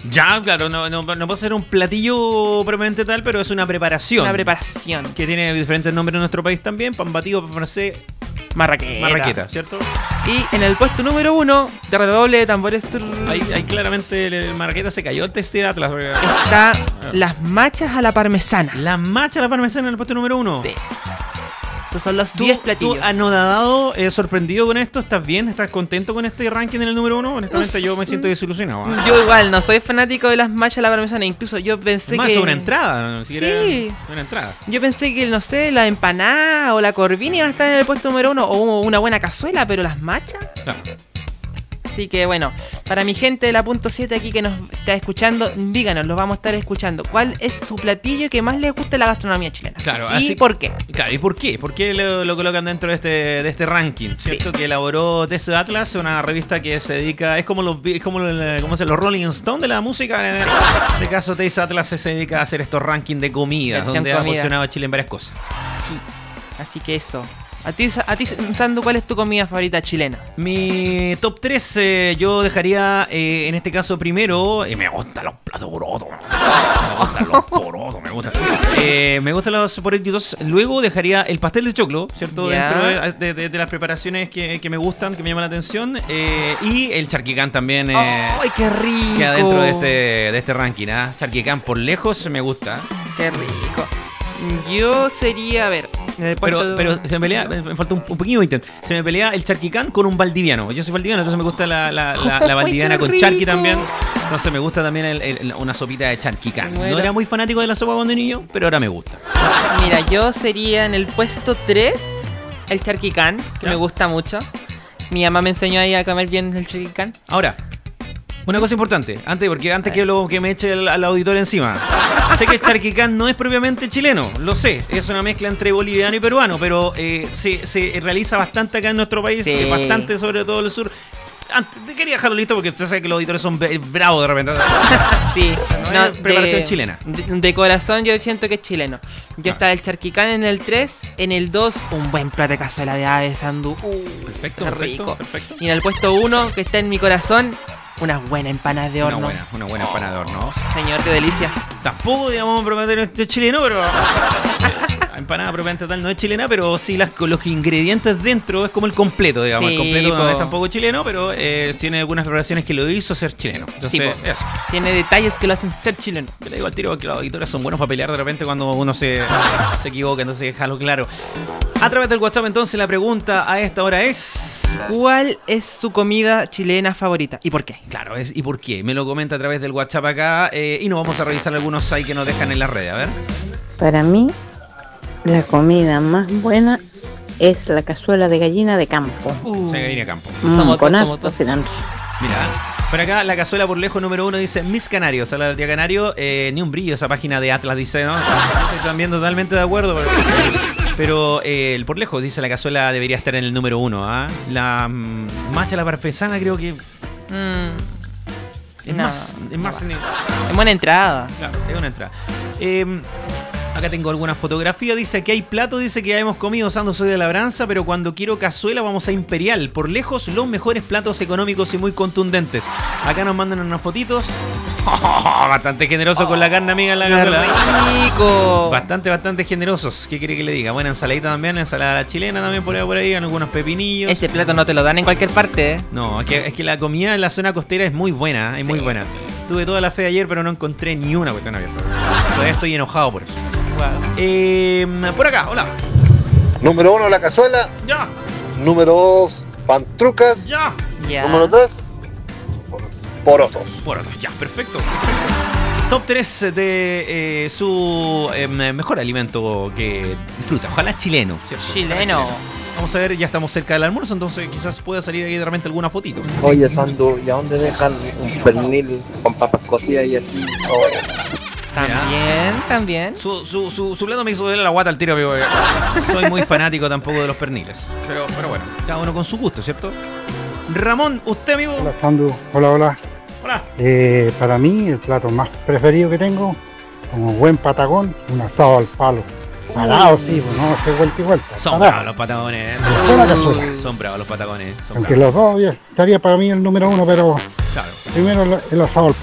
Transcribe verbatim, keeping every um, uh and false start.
Ya, claro, no, no, no puede ser un platillo propiamente tal, pero es una preparación. Una preparación. Que tiene diferentes nombres en nuestro país también. Pan batido, pan francés, Marraqueta. marraqueta, ¿cierto? Y en el puesto número uno, de redoble de tambores, trrr, Ahí, ahí claramente el, el marraqueta se cayó el test de Atlas. está las machas a la parmesana. La macha a la parmesana en el puesto número uno. Sí. Esos son los ¿Tú, diez tú platillos. anodado, eh, sorprendido con esto? ¿Estás bien? ¿Estás contento con este ranking en el número uno? Honestamente, Uf. yo me siento desilusionado. ¿eh? Yo igual, no soy fanático de las machas a la parmesana. Incluso yo pensé Es más, que... es una entrada. Ni siquiera Sí. una entrada. Yo pensé que, no sé, la empanada o la corvina iba a estar en el puesto número uno. O una buena cazuela, pero las machas... Claro. Así que bueno, para mi gente de la punto siete aquí que nos está escuchando, díganos, los vamos a estar escuchando. ¿Cuál es su platillo que más les gusta de la gastronomía chilena? Claro, ¿Y así- por qué? Claro, ¿y por qué? ¿Por qué lo, lo colocan dentro de este, de este ranking? ¿Cierto? Que elaboró Test Atlas, una revista que se dedica, es como los es como los, ¿cómo se, los Rolling Stone de la música. En este caso, Test Atlas se dedica a hacer estos rankings de comidas, Versión donde ha comida. posicionado a Chile en varias cosas. Sí. Así que eso. A ti, a ti Sandu, ¿cuál es tu comida favorita chilena? Mi top tres, eh, yo dejaría eh, en este caso primero. Eh, me gustan los platos porotos. Me gustan los porotos, me gustan. Eh, me gustan los porotitos. Luego dejaría el pastel de choclo, ¿cierto? Ya. Dentro de, de- de- de las preparaciones que, que me gustan, que me llaman la atención. Eh, y el charquicán también. Eh, ¡Ay, qué rico! queda dentro de este, de este ranking. ¿ah? Charquicán por lejos me gusta. ¡Qué rico! Yo sería, a ver, en el Pero, puesto- pero se me pelea, me me falta un, un pequeño ítem. Se me pelea el charquicán con un valdiviano. Yo soy valdiviano, entonces me gusta la, la, la, la ¡Ay, valdiviana qué con rico! charqui también. Entonces me gusta también el- el- una sopita de charquicán. Bueno. No era muy fanático de la sopa cuando niño, pero ahora me gusta. Mira, yo sería en el puesto tres el charquicán, que Ya. me gusta mucho. Mi mamá me enseñó ahí a comer bien el charquicán. Ahora, una cosa importante, antes, porque antes que lo que me eche el, al auditor encima. Sé que el charquicán no es propiamente chileno, lo sé, es una mezcla entre boliviano y peruano, pero eh, se, se realiza bastante acá en nuestro país, Sí. eh, bastante sobre todo el sur. Antes, te quería dejarlo listo porque usted sabe que los auditores son be- bravos de repente. Sí, No es preparación chilena. De, de corazón yo siento que es chileno. Yo Ah. está el charquicán en el tres, en el dos un buen plato de cazuela de ave Sandu. Uh, Perfecto, qué perfecto, rico. perfecto. Y en el puesto uno, que está en mi corazón, unas buenas empanadas de horno. Una buena, una buena empanada de horno. Señor, qué delicia. Tampoco, digamos, prometer esto es chileno, pero. eh, La empanada propiamente tal no es chilena, pero sí las, con los ingredientes dentro es como el completo, digamos. Sí, el completo no po. es tampoco chileno, pero eh, tiene algunas preparaciones que lo hizo ser chileno. Entonces, Sí, po. eso. Tiene detalles que lo hacen ser chileno. Yo le digo al tiro que los auditores son buenos para pelear de repente cuando uno se, se equivoca, entonces déjalo claro. A través del WhatsApp, entonces, la pregunta a esta hora es. ¿Cuál es su comida chilena favorita y por qué? Claro, es, ¿y por qué? Me lo comenta a través del WhatsApp acá eh, y nos vamos a revisar algunos ahí que nos dejan en las redes. A ver. Para mí, la comida más buena es la cazuela de gallina de campo. Uh, Se viene a campo. Mm, Somos con dos, somos harto dos. cilantro. Mira, por acá la cazuela por lejos número uno dice Mis Canarios, habla del día canario, eh, ni un brillo esa página de Atlas, dice, ¿no? Estoy también totalmente de acuerdo, pero, pero eh, el por lejos dice la cazuela debería estar en el número uno, ¿ah? La mm, macha a la parpesana creo que Mm, es no, más, es no más, va. ni- es buena entrada. claro, es una entrada. Eh, Acá tengo alguna fotografía, dice que hay plato, dice que ya hemos comido, Sando, soy de Labranza, pero cuando quiero cazuela vamos a Imperial. Por lejos, los mejores platos económicos y muy contundentes. Acá nos mandan unas fotitos. Bastante generoso con la carne, amiga, en la ¡Qué cazuela. rico! Bastante, bastante generosos. ¿Qué quiere que le diga? Buena ensaladita también, ensalada chilena también por ahí, por ahí, algunos pepinillos. Ese plato no te lo dan en cualquier parte, ¿eh? No, es que, es que la comida en la zona costera es muy buena, es Sí. muy buena. Tuve toda la fe ayer, pero no encontré ni una cuestión abierta. Todavía estoy enojado por eso. Eh, por acá, hola. Número uno, la cazuela. Ya, Número dos, pantrucas. ya. Ya. Número tres, porotos. Porotos, ya, perfecto. Top tres de eh, su eh, mejor alimento que disfruta. Ojalá chileno. ¿cierto? Chileno. Vamos a ver, ya estamos cerca del almuerzo, entonces quizás pueda salir ahí de repente alguna fotito. Oye, Sandu, ¿y a dónde dejan un pernil con papas cocidas y aquí? Oh, También, también. Su, su, su, su plato me hizo doler la guata al tiro, amigo. Soy muy fanático tampoco de los perniles. Pero, pero bueno, cada uno con su gusto, ¿cierto? Ramón, usted, amigo. Hola Sandu, hola, hola. Hola. Eh, para mí el plato más preferido que tengo, como buen patagón, un asado al palo. Parado, sí, pues no se vuelta y vuelta. Son parado. bravos los patagones. ¿eh? Después la cazuela. Son bravos los patagones. Son Aunque bravos. los dos ya estaría para mí el número uno, pero Claro. primero el, el asado al palo.